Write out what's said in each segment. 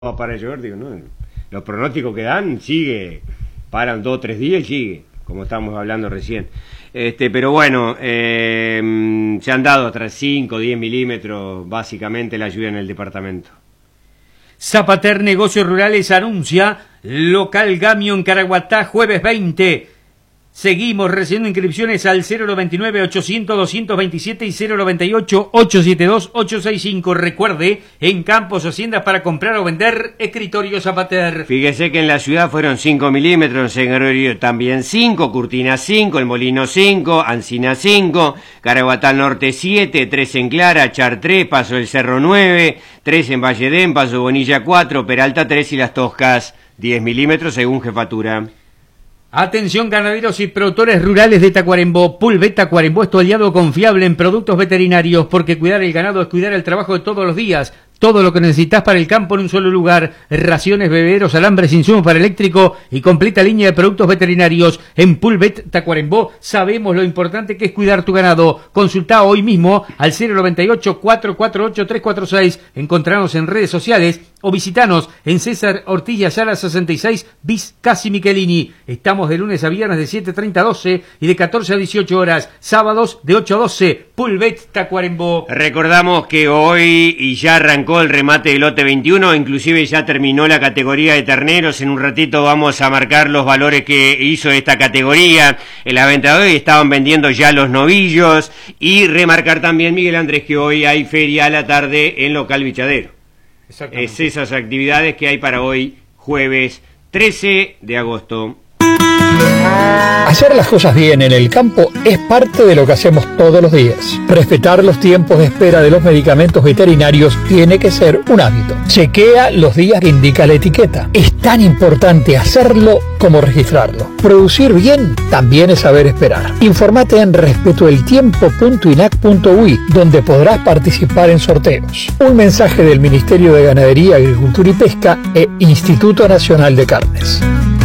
va a parar de llover, digo, no, los pronósticos que dan sigue, paran 2 o 3 días y sigue, como estábamos hablando recién. Pero bueno, se han dado hasta 5 o 10 milímetros básicamente la lluvia en el departamento. Zapater Negocios Rurales anuncia local Gamio en Caraguatá, jueves 20. Seguimos recibiendo inscripciones al 099-800-227 y 098-872-865. Recuerde, en Campos Haciendas para comprar o vender escritorio Zapater. Fíjese que en la ciudad fueron 5 milímetros, en Guerrero también 5, Curtina 5, El Molino 5, Ancina 5, Caraguatá Norte 7, 3 en Clara, Char 3, Paso del Cerro 9, 3 en Valledén, Paso Bonilla 4, Peralta 3 y Las Toscas 10 milímetros según jefatura. Atención ganaderos y productores rurales de Tacuarembó. Pulvet Tacuarembó es tu aliado confiable en productos veterinarios, porque cuidar el ganado es cuidar el trabajo de todos los días. Todo lo que necesitas para el campo en un solo lugar. Raciones, bebederos, alambres, insumos para eléctrico y completa línea de productos veterinarios. En Pulvet Tacuarembó sabemos lo importante que es cuidar tu ganado. Consulta hoy mismo al 098-448-346. Encontranos en redes sociales o visitanos en César Ortiz Ayala 66 bis Casi Michelini. Estamos de lunes a viernes de 7:30 a 12 y de 14 a 18 horas. Sábados de 8 a 12. Pulvet Tacuarembó. Recordamos que hoy y ya arrancó el remate del lote 21, inclusive ya terminó la categoría de terneros. En un ratito vamos a marcar los valores que hizo esta categoría. En la venta de hoy estaban vendiendo ya los novillos, y remarcar también, Miguel Andrés, que hoy hay feria a la tarde en local Bichadero. Es esas actividades que hay para hoy, jueves 13 de agosto. Hacer las cosas bien en el campo es parte de lo que hacemos todos los días. Respetar los tiempos de espera de los medicamentos veterinarios tiene que ser un hábito. Chequea los días que indica la etiqueta. Es tan importante hacerlo como registrarlo. Producir bien también es saber esperar. Infórmate en respetoeltiempo.inac.ui, donde podrás participar en sorteos. Un mensaje del Ministerio de Ganadería, Agricultura y Pesca e Instituto Nacional de Carnes.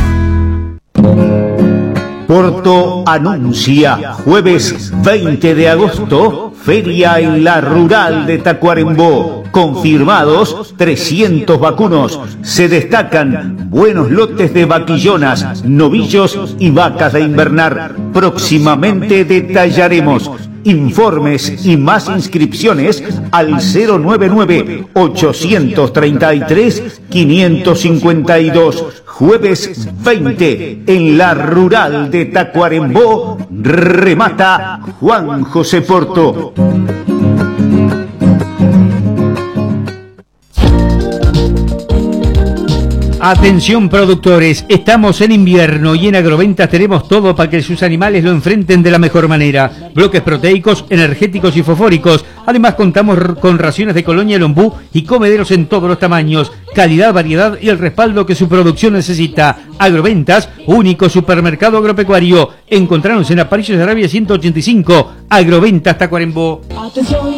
Porto anuncia jueves 20 de agosto, feria en la rural de Tacuarembó. Confirmados 300 vacunos. Se destacan buenos lotes de vaquillonas, novillos y vacas de invernar. Próximamente detallaremos. Informes y más inscripciones al 099-833-552. Jueves 20 en la rural de Tacuarembó. Remata Juan José Porto. Atención productores, estamos en invierno y en Agroventas tenemos todo para que sus animales lo enfrenten de la mejor manera. Bloques proteicos, energéticos y fosfóricos. Además contamos con raciones de colonia, lombú y comederos en todos los tamaños. Calidad, variedad y el respaldo que su producción necesita. Agroventas, único supermercado agropecuario. Encontrarnos en Aparicio de Arabia 185. Agroventas Tacuarembó.